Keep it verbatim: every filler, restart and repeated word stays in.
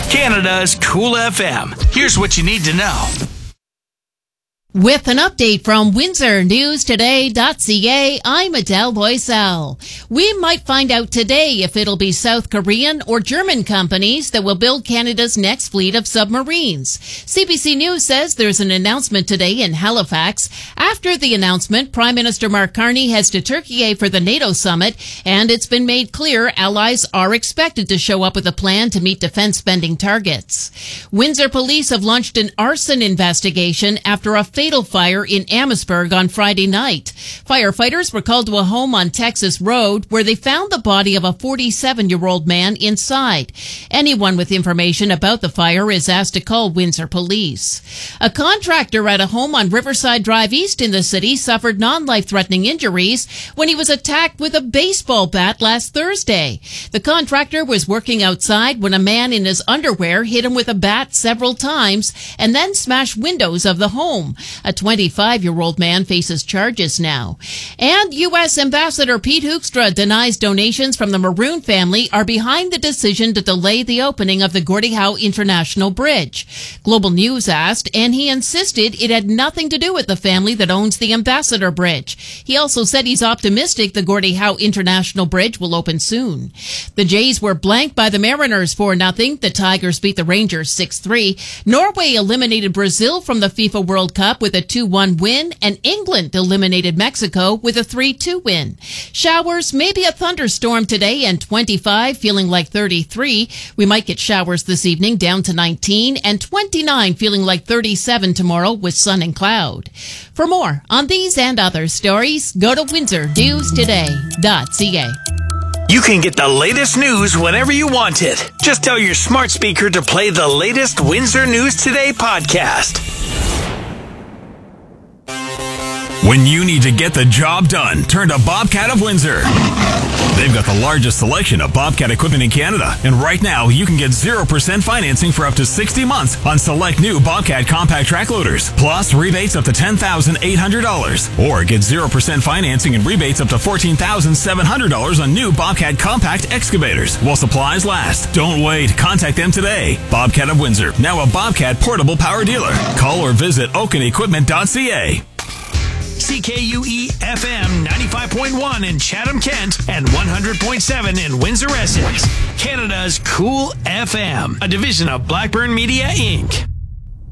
Canada's Cool F M. Here's what you need to know. With an update from Windsor News Today dot C A, I'm Adele Boisel. We might find out today if it'll be South Korean or German companies that will build Canada's next fleet of submarines. C B C News says there's an announcement today in Halifax. After the announcement, Prime Minister Mark Carney heads to Turkey for the NATO summit, and it's been made clear allies are expected to show up with a plan to meet defense spending targets. Windsor police have launched an arson investigation after a fatal fire in Amherstburg on Friday night. Firefighters were called to a home on Texas Road where they found the body of a forty-seven-year-old man inside. Anyone with information about the fire is asked to call Windsor Police. A contractor at a home on Riverside Drive East in the city suffered non-life-threatening injuries when he was attacked with a baseball bat last Thursday. The contractor was working outside when a man in his underwear hit him with a bat several times and then smashed windows of the home. A twenty-five-year-old man faces charges now. And U S Ambassador Pete Hoekstra denies donations from the Maroon family are behind the decision to delay the opening of the Gordie Howe International Bridge. Global News asked, and he insisted it had nothing to do with the family that owns the Ambassador Bridge. He also said he's optimistic the Gordie Howe International Bridge will open soon. The Jays were blanked by the Mariners four nothing. The Tigers beat the Rangers six three. Norway eliminated Brazil from the FIFA World Cup with a two one win, and England eliminated Mexico with a three two win. Showers, maybe a thunderstorm today, and twenty-five, feeling like thirty-three. We might get showers this evening, down to nineteen, and twenty-nine, feeling like thirty-seven tomorrow with sun and cloud. For more on these and other stories, go to Windsor News Today dot C A. You can get the latest news whenever you want it. Just tell your smart speaker to play the latest Windsor News Today podcast. When you need to get the job done, turn to Bobcat of Windsor. They've got the largest selection of Bobcat equipment in Canada, and right now you can get zero percent financing for up to sixty months on select new Bobcat compact track loaders, plus rebates up to ten thousand eight hundred dollars. Or get zero percent financing and rebates up to fourteen thousand seven hundred dollars on new Bobcat compact excavators while supplies last. Don't wait. Contact them today. Bobcat of Windsor, now a Bobcat portable power dealer. Call or visit oaken equipment dot C A. C K U E F M ninety-five point one in Chatham-Kent and one hundred point seven in Windsor-Essex. Canada's Cool F M, a division of Blackburn Media, Incorporated.